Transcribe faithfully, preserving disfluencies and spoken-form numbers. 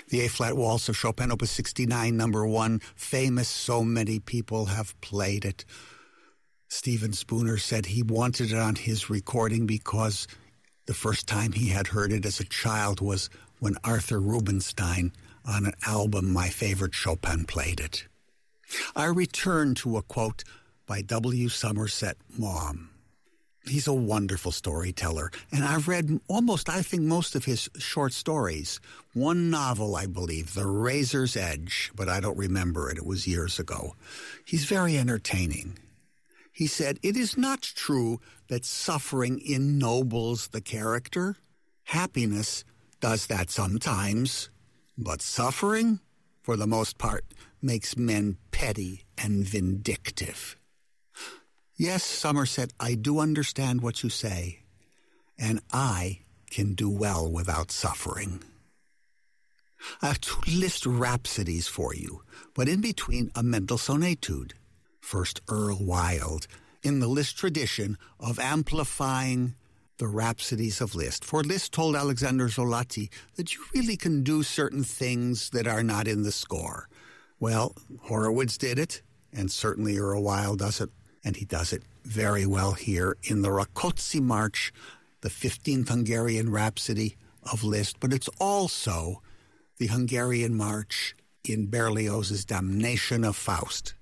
The A-flat Waltz of Chopin, Opus sixty-nine, number one, famous, so many people have played it. Stephen Spooner said he wanted it on his recording because the first time he had heard it as a child was when Arthur Rubinstein, on an album, My Favorite Chopin, played it. I return to a quote by W. Somerset Maugham. He's a wonderful storyteller, and I've read almost, I think, most of his short stories. One novel, I believe, The Razor's Edge, but I don't remember it. It was years ago. He's very entertaining. He said, "It is not true that suffering ennobles the character. Happiness does that sometimes, but suffering, for the most part, makes men petty and vindictive." Yes, Somerset, I do understand what you say, and I can do well without suffering. I have two Liszt rhapsodies for you, but in between a Mendelssohn etude. First, Earl Wild, in the Liszt tradition of amplifying the rhapsodies of Liszt. For Liszt told Alexander Zolatti that you really can do certain things that are not in the score. Well, Horowitz did it, and certainly Earl Wild does it. And he does it very well here in the Rákóczi March, the fifteenth Hungarian Rhapsody of Liszt, but it's also the Hungarian March in Berlioz's Damnation of Faust.